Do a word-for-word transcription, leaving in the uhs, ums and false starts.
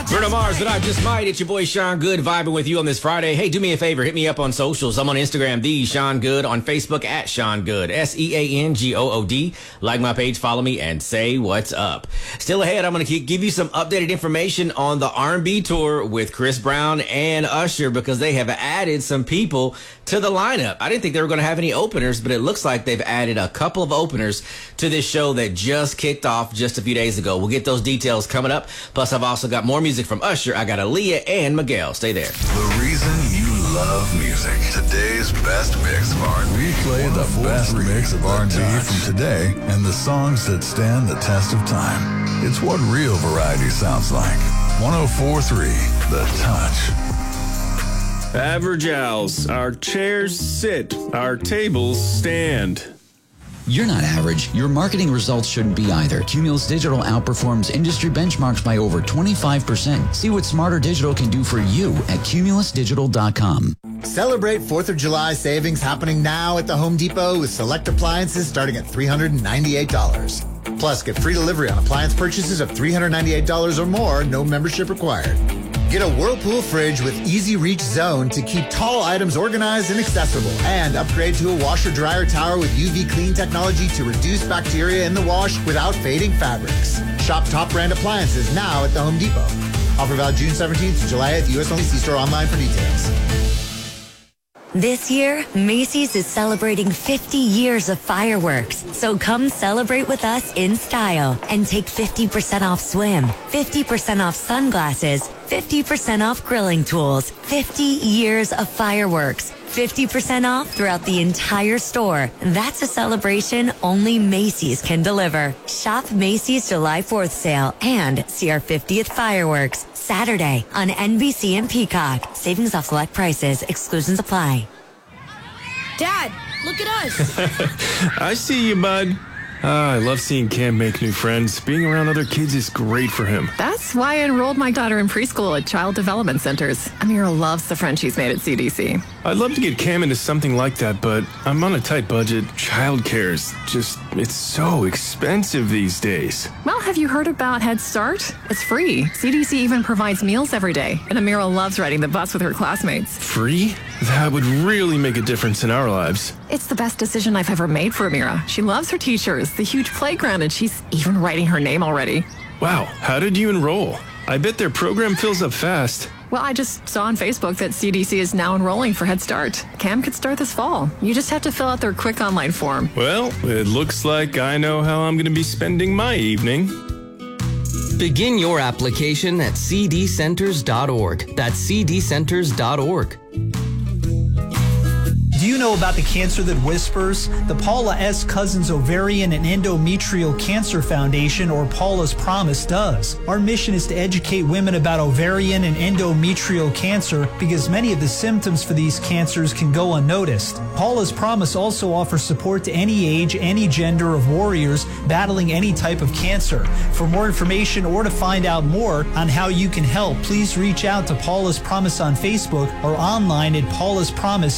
Bruno Mars, but I just might. It's your boy Sean Good vibing with you on this Friday. Hey, do me a favor. Hit me up on socials. I'm on Instagram, the Sean Good. On Facebook, at Sean Good. S E A N G O O D. Like my page, follow me, and say what's up. Still ahead, I'm going to give you some updated information on the R and B tour with Chris Brown and Usher because they have added some people to the lineup. I didn't think they were going to have any openers, but it looks like they've added a couple of openers to this show that just kicked off just a few days ago. We'll get those details coming up. Plus, I've also got more music from Usher. I got Aaliyah and Miguel. Stay there. The reason you love music. Today's best mix of R and B. We play the best mix of R and B from today and the songs that stand the test of time. It's what real variety sounds like. one oh four point three The Touch. Average Owls. Our chairs sit. Our tables stand. You're not average. Your marketing results shouldn't be either. Cumulus Digital outperforms industry benchmarks by over twenty-five percent. See what Smarter Digital can do for you at cumulus digital dot com. Celebrate fourth of July savings happening now at the Home Depot with select appliances starting at three hundred ninety-eight dollars. Plus, get free delivery on appliance purchases of three hundred ninety-eight dollars or more, no membership required. Get a Whirlpool fridge with Easy Reach Zone to keep tall items organized and accessible. And upgrade to a washer-dryer tower with U V clean technology to reduce bacteria in the wash without fading fabrics. Shop top brand appliances now at the Home Depot. Offer valid June seventeenth to July eighth. U S only. See store online for details. This year, Macy's is celebrating fifty years of fireworks. So come celebrate with us in style and take fifty percent off swim, fifty percent off sunglasses, fifty percent off grilling tools, fifty years of fireworks, fifty percent off throughout the entire store. That's a celebration only Macy's can deliver. Shop Macy's July fourth sale and see our fiftieth fireworks Saturday on N B C and Peacock. Savings off select prices. Exclusions apply. Dad, look at us. I see you, bud. Ah, I love seeing Cam make new friends. Being around other kids is great for him. That's why I enrolled my daughter in preschool at Child Development Centers. Amira loves the friends she's made at C D C. I'd love to get Cam into something like that, but I'm on a tight budget. Childcare's just, it's so expensive these days. Well, have you heard about Head Start? It's free. C D C even provides meals every day, and Amira loves riding the bus with her classmates. Free? That would really make a difference in our lives. It's the best decision I've ever made for Amira. She loves her teachers, the huge playground, and she's even writing her name already. Wow, how did you enroll? I bet their program fills up fast. Well, I just saw on Facebook that C D C is now enrolling for Head Start. Cam could start this fall. You just have to fill out their quick online form. Well, it looks like I know how I'm going to be spending my evening. Begin your application at c d centers dot org. That's c d centers dot org. Do you know about the cancer that whispers? The Paula S. Cousins Ovarian and Endometrial Cancer Foundation, or Paula's Promise, does. Our mission is to educate women about ovarian and endometrial cancer because many of the symptoms for these cancers can go unnoticed. Paula's Promise also offers support to any age, any gender of warriors battling any type of cancer. For more information or to find out more on how you can help, please reach out to Paula's Promise on Facebook or online at paulas promise